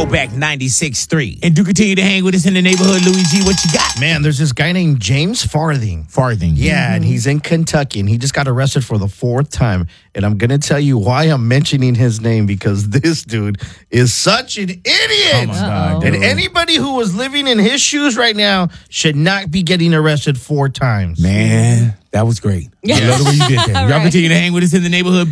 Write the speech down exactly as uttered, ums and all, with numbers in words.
Throwback ninety-six point three. And do continue to hang with us in the neighborhood. Louis G, what you got? Man, there's this guy named James Farthing. Farthing. Yeah, mm-hmm. and he's in Kentucky, and he just got arrested for the fourth time. And I'm going to tell you why I'm mentioning his name, because this dude is such an idiot. Oh, my God. And anybody who was living in his shoes right now should not be getting arrested four times. Man, that was great. I love the way you did that. Y'all Right. continue to hang with us in the neighborhood.